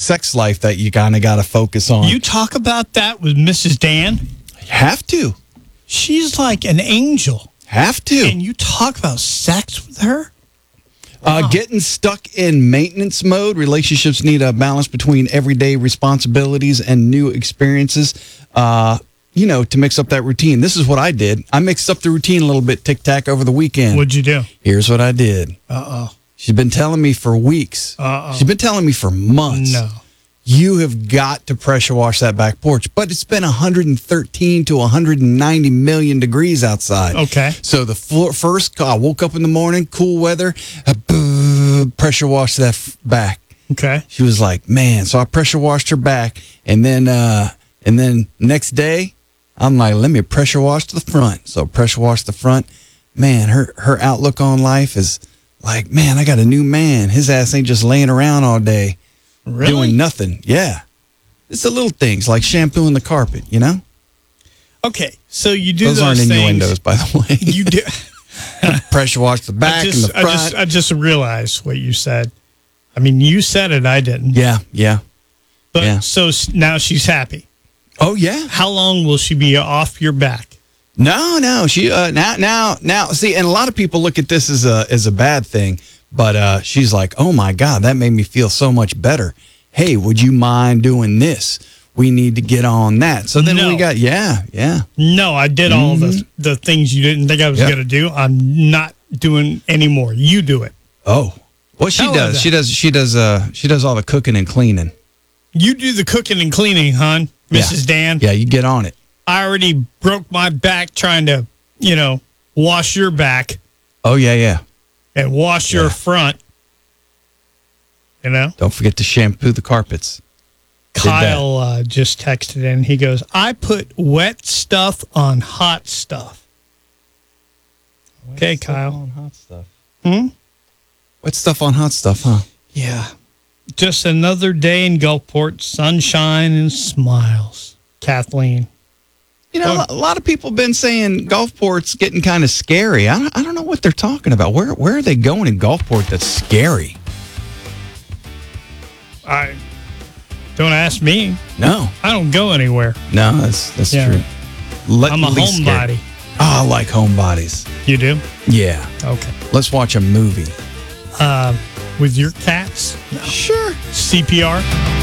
sex life that you kind of got to focus on. You talk about that with Mrs. Dan? Have to. She's like an angel. Have to. And you talk about sex with her? Wow. Getting stuck in maintenance mode. Relationships need a balance between everyday responsibilities and new experiences, to mix up that routine. This is what I did. I mixed up the routine a little bit, tic-tac, over the weekend. What'd you do? Here's what I did. Uh-oh. She's been telling me for weeks. Uh-oh. She's been telling me for months. No. You have got to pressure wash that back porch. But it's been 113 to 190 million degrees outside. Okay. So the first, I woke up in the morning, cool weather, pressure washed that back. Okay. She was like, man. So I pressure washed her back. And then next day, I'm like, let me pressure wash the front. So pressure wash the front. Man, her outlook on life is like, man, I got a new man. His ass ain't just laying around all day. Really? Doing nothing. Yeah. It's the little things like shampooing the carpet, you know? Okay. So you do those aren't things. innuendos, by the way. You do. Pressure wash the back and the front. I just realized what you said. I mean, you said it, I didn't. Yeah. But so now she's happy. Oh, yeah. How long will she be off your back? No. She now. See, and a lot of people look at this as a bad thing, but she's like, "Oh my God, that made me feel so much better. Hey, would you mind doing this? We need to get on that." So then we got yeah. No, I did all the things you didn't think I was gonna do. I'm not doing anymore. You do it. Oh, well, she does. She does all the cooking and cleaning. You do the cooking and cleaning, hon, Mrs. Dan. Yeah, you get on it. I already broke my back trying to, wash your back. Oh, yeah. And wash your front. Don't forget to shampoo the carpets. Kyle just texted in. He goes, I put wet stuff on hot stuff. Okay, Kyle. On hot stuff. Wet stuff on hot stuff, huh? Yeah. Just another day in Gulfport, sunshine and smiles. Kathleen. A lot of people have been saying Gulfport's getting kind of scary. I don't know what they're talking about. Where are they going in Gulfport that's scary? Don't ask me. No. I don't go anywhere. No, that's true. I'm a homebody. Oh, I like homebodies. You do? Yeah. Okay. Let's watch a movie. With your cats? Sure. CPR?